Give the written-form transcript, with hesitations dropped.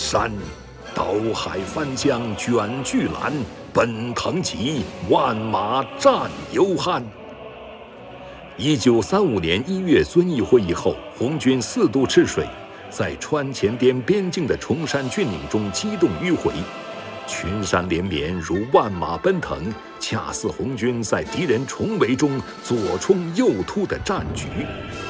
山，刀海翻江卷巨澜，奔腾急，万马战犹酣。1935年1月遵义会议后，红军4度赤水，在川黔滇边境的崇山峻岭中机动迂回，群山连绵，如万马奔腾，恰似红军在敌人重围中左冲右突的战局。